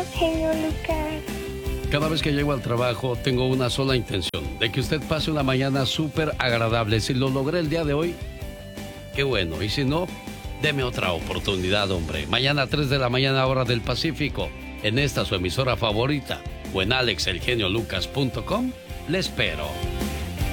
genio Lucas. Cada vez que llego al trabajo tengo una sola intención, de que usted pase una mañana súper agradable. Si lo logré el día de hoy, qué bueno. Y si no, deme otra oportunidad, hombre. Mañana a 3 de la mañana, hora del Pacífico, en esta su emisora favorita, o en alexelgeniolucas.com, le espero.